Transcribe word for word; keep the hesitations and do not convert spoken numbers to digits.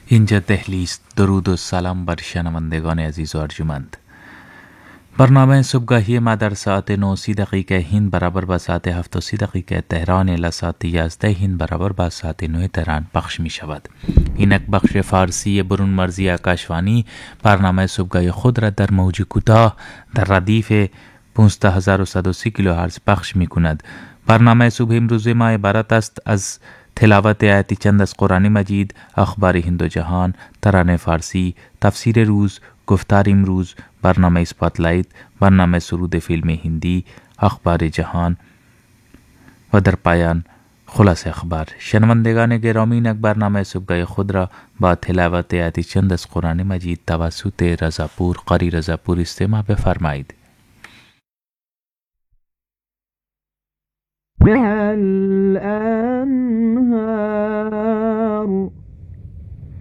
اینجا دهلی است. درود و سلام بر شنوندگان عزیز و ارجمند. برنامه صبحگاهی ما در ساعت نه و سی دقیقه هند برابر با ساعت هفت و سی دقیقه تهران الی ساعت یازده هند برابر با ساعت نه تهران پخش می شود. اینک بخش فارسی برون مرزی آکاشوانی برنامه صبحگاهی خود را در موج کوتاه در ردیف پانزده هزار و صد و سی کیلوهرتز پخش می کند. برنامه صبح امروز ما عبارت است از تلاوت آیاتی چند از قرآن مجید، اخبار هند و جهان، ترانه فارسی، تفسیر روز، گفتار امروز، برنامه اسپاتلایت، برنامه سرود فیلم هندی، اخبار جهان و در پایان خلاصه اخبار. شنوندگان گرامی، اینک برنامه صبحگاهی خود را با تلاوت آیاتی چند از قرآن مجید توسط رضاپور قاری رضاپور استماع بفرمایید. هل أنهار